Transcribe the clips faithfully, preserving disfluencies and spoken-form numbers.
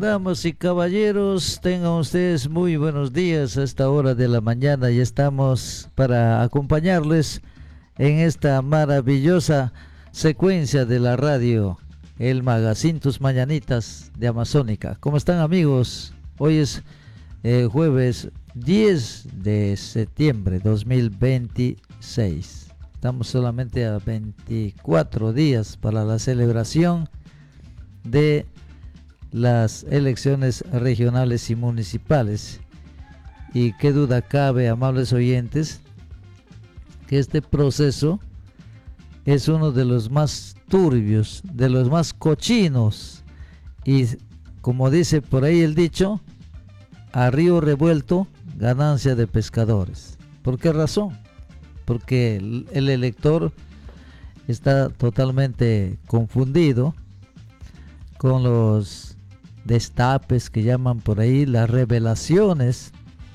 Damas y caballeros, tengan ustedes muy buenos días a esta hora de la mañana y estamos para acompañarles en esta maravillosa secuencia de la radio, el Magazine Tus Mañanitas de Amazónica. ¿Cómo están, amigos? Hoy es eh, jueves diez de septiembre de dos mil veintiséis. Estamos solamente a veinticuatro días para la celebración de las elecciones regionales y municipales. Y qué duda cabe, amables oyentes, que este proceso es uno de los más turbios, de los más cochinos, y como dice por ahí el dicho, a río revuelto, ganancia de pescadores. ¿Por qué razón? Porque el, el elector está totalmente confundido con los destapes que llaman por ahí, las revelaciones,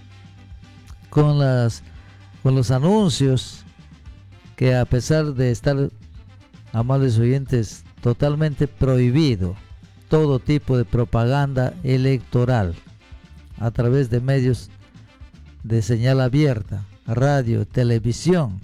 con las con los anuncios que, a pesar de estar, amables oyentes, totalmente prohibido todo tipo de propaganda electoral a través de medios de señal abierta, radio, televisión,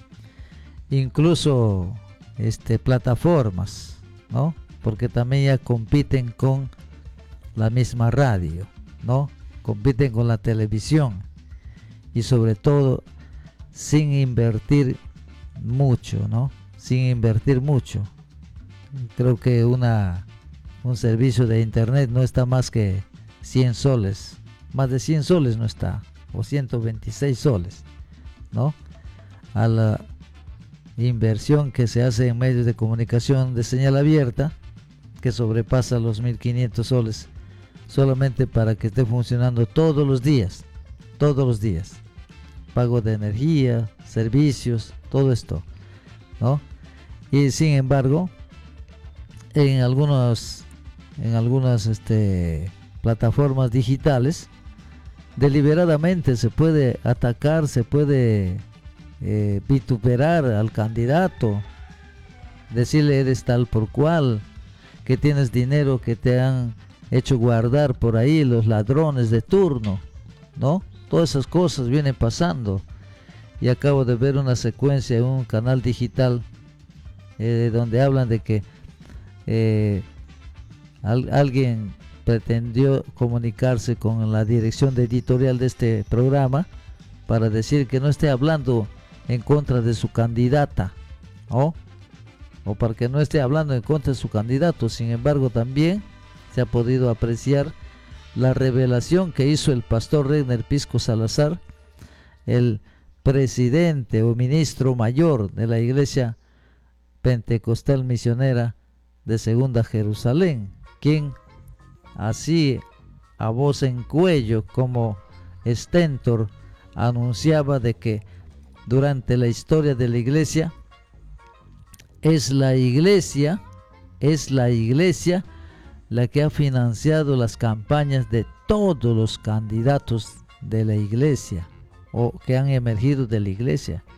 incluso este plataformas, ¿no? Porque también ya compiten con la misma radio, ¿no? Compiten con la televisión y sobre todo sin invertir mucho, ¿no? Sin invertir mucho. Creo que una un servicio de internet no está más que cien soles, más de cien soles no está, o ciento veintiséis soles, ¿no? A la inversión que se hace en medios de comunicación de señal abierta, que sobrepasa los mil quinientos soles, solamente para que esté funcionando todos los días, todos los días, pago de energía, servicios, todo esto, ¿no? Y sin embargo, en algunos, en algunas este, plataformas digitales, deliberadamente se puede atacar, se puede eh, vituperar al candidato, decirle eres tal por cual, que tienes dinero que te han hecho guardar por ahí los ladrones de turno, ¿no? Todas esas cosas vienen pasando. Y acabo de ver una secuencia en un canal digital eh, donde hablan de que eh, al, alguien pretendió comunicarse con la dirección de editorial de este programa para decir que no esté hablando en contra de su candidata, ¿no? O para que no esté hablando en contra de su candidato. Sin embargo, también se ha podido apreciar la revelación que hizo el pastor Regner Pisco Salazar, el presidente o ministro mayor de la Iglesia Pentecostal Misionera de Segunda Jerusalén, quien así a voz en cuello como estentor anunciaba de que durante la historia de la Iglesia es la Iglesia, es la Iglesia la que ha financiado las campañas de todos los candidatos de la Iglesia o que han emergido de la Iglesia.